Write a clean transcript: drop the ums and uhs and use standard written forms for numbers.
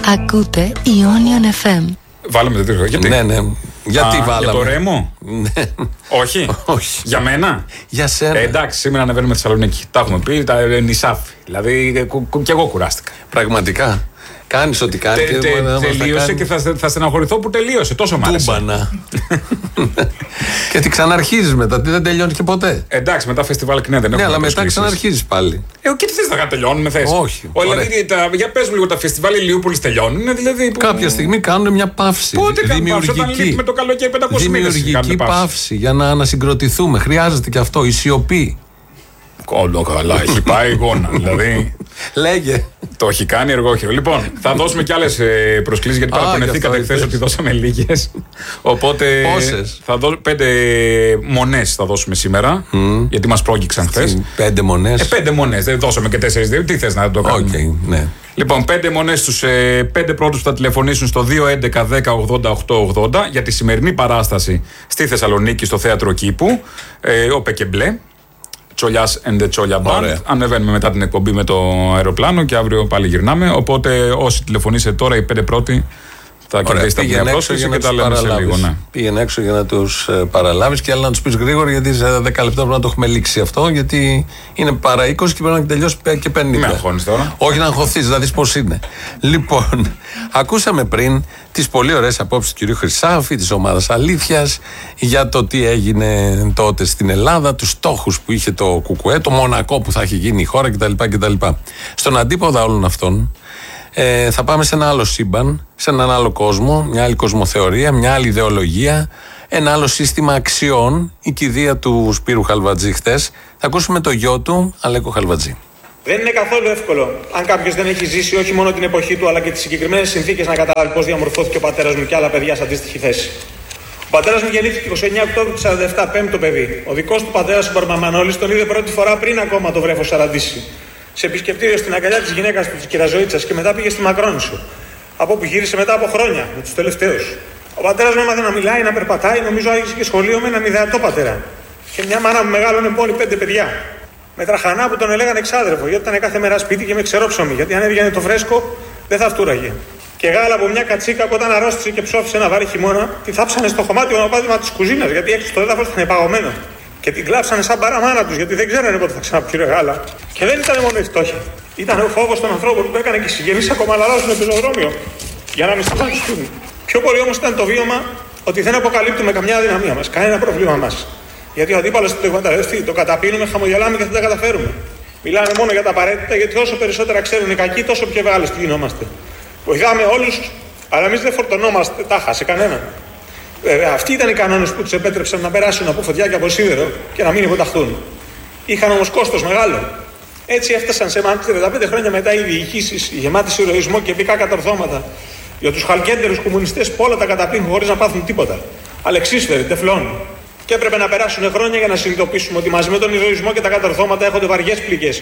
Ακούτε Ionian FM. Βάλαμε το τίτλο. Γιατί? Ναι. Γιατί βάλαμε? Για το Ρέμο? Ναι. Όχι. Όχι. Για μένα? Για σένα. Εντάξει, σήμερα ανεβαίνουμε Θεσσαλονίκη. Τα έχουμε πει, τα νησάφι. Δηλαδή, κι εγώ κουράστηκα. Πραγματικά. Κάνεις ό,τι κάνεις. Τελείωσε και θα στεναχωρηθώ που τελείωσε. Τόσο μ' άρεσε. Τούμπανα. Και τι ξαναρχίζεις μετά, τι δεν τελειώνει και ποτέ. Εντάξει, μετά φεστιβάλ δεν έχουμε. Ναι, αλλά μετά ξαναρχίζεις πάλι. Και τι θες να τελειώνουμε, θες? Όχι. Δηλαδή, για πες μου λίγο, τα φεστιβάλ Ηλιούπολης τελειώνουν. Δηλαδή, κάποια στιγμή κάνουν μια παύση. Πότε κάνουν παύση? Όταν λείπει με το καλοκαίρι 500 μήνες. Δημιουργική παύση για να ανασυγκροτηθούμε. Χρειάζεται και αυτό, η σιωπή. Καλά, έχει πάει γόνα. Δηλαδή. Λέγε. Το έχει κάνει εργόχειρο. Λοιπόν, θα δώσουμε κι άλλες προσκλήσεις γιατί παραπονεθήκατε χθες ότι δώσαμε λίγες. Οπότε. Πόσες? 5 μονές θα δώσουμε σήμερα. Γιατί μας πρόκειξαν χθες. 5 μονές. 5 μονές. Δεν δώσαμε και 4. Τι θες να το κάνουμε? Ναι. Λοιπόν, 5 μονές στους 5 πρώτους που θα τηλεφωνήσουν στο 211 10 88 80 για τη σημερινή παράσταση στη Θεσσαλονίκη στο Θέατρο Κήπου. Ο Πεκεμπλέ. Τσολιάς and the Τσόλια Band. Ανεβαίνουμε μετά την εκπομπή με το αεροπλάνο και αύριο πάλι γυρνάμε. Οπότε όσοι τηλεφωνήσετε τώρα, οι 5 πρώτοι θα κερδίσετε μια πρόσκληση και τα λέμε σε λίγο. Ναι. Πήγαινε έξω για να τους παραλάβεις και άλλα να τους πεις γρήγορα, γιατί σε 10 λεπτά πρέπει να το έχουμε λήξει αυτό. Γιατί είναι παρά 20 και πρέπει να τελειώσει και 50. Με αγχώνεις τώρα. Όχι να αγχωθείς, να δεις πώς είναι. Λοιπόν, ακούσαμε πριν τις πολύ ωραίες απόψεις του κ. Χρυσάφη, της ομάδας Αλήθειας, για το τι έγινε τότε στην Ελλάδα, τους στόχους που είχε το ΚΚΕ, το μονακό που θα έχει γίνει η χώρα κτλ. Στον αντίποδα όλων αυτών, θα πάμε σε ένα άλλο σύμπαν, σε έναν άλλο κόσμο, μια άλλη κοσμοθεωρία, μια άλλη ιδεολογία, ένα άλλο σύστημα αξιών, η κηδεία του Σπύρου Χαλβατζή χτες. Θα ακούσουμε το γιο του, Αλέκο Χαλβατζή. Δεν είναι καθόλου εύκολο, αν κάποιος δεν έχει ζήσει όχι μόνο την εποχή του, αλλά και τις συγκεκριμένες συνθήκες, να καταλάβει πώς διαμορφώθηκε ο πατέρας μου και άλλα παιδιά σε αντίστοιχη θέση. Ο πατέρας μου γεννήθηκε 29 Οκτώβρη του 1947, πέμπτο παιδί. Ο δικός του πατέρας, ο Μπαρμαμανόλης, τον είδε πρώτη φορά πριν ακόμα το βρέφος Σαραντίση. Σε επισκεπτήριο στην αγκαλιά της γυναίκας του, της Κυραζοίτσας, και μετά πήγε στη Μακρόνισσο. Από όπου γύρισε μετά από χρόνια, με τους τελευταίους. Ο πατέρας μου έμαθε να μιλάει, να περπατάει, νομίζω άρχισε και σχολείο με έναν ιδεατό πατέρα. Και μια μάνα που μεγάλωνε μόλι 5 παιδιά. Με τραχανά που τον έλεγαν εξάδερφο, γιατί ήταν κάθε μέρα σπίτι και με ξερόψωμι. Γιατί αν έβγαινε το φρέσκο, δεν θα φτούραγε. Και γάλα από μια κατσίκα που όταν αρρώστησε και ψόφισε ένα βάρη χειμώνα, τη θάψανε στο χωμάτιο μονοπάτημα της κουζίνας, γιατί έξω στο έδαφος ήταν παγωμένο. Και την κλάψανε σαν παραμάνα τους, γιατί δεν ξέρανε πότε θα ξαναπιούρε γάλα. Και δεν ήταν μόνο η φτώχεια. Ήταν ο φόβος των ανθρώπων που έκανε και οι συγγενείς ακόμα να αλλάζουν πεζοδρόμιο για να μην σταματήσουν. Πιο πολύ όμως ήταν το βίωμα ότι δεν αποκαλύπτουμε καμιά αδυναμία μας, κανένα πρόβλημά μας. Γιατί ο αντίπαλος το εκμεταλλευτεί, το καταπίνουμε, χαμογελάμε και δεν τα καταφέρουμε. Μιλάμε μόνο για τα απαραίτητα, γιατί όσο περισσότερα ξέρουν οι κακοί, τόσο πιο ευάλωτοι γινόμαστε. Βοηθάμε όλους, αλλά εμείς δεν φορτωνόμαστε τάχα σε κανέναν. Βέβαια, αυτοί ήταν οι κανόνες που τους επέτρεψαν να περάσουν από φωτιά και από σίδερο και να μην υποταχθούν. Είχαν όμως κόστος μεγάλο. Έτσι έφτασαν σε εμάς 35 χρόνια μετά οι διοικήσεις, γεμάτες ηρωισμό και επικά κατορθώματα για τους χαλκέντερους κομμουνιστές που όλα τα καταπίνουν χωρίς να πάθουν τίποτα. Αλεξίσφαιροι, τεφλών. Και έπρεπε να περάσουν χρόνια για να συνειδητοποιήσουμε ότι μαζί με τον ηρωισμό και τα κατορθώματα έχονται βαριές πληγές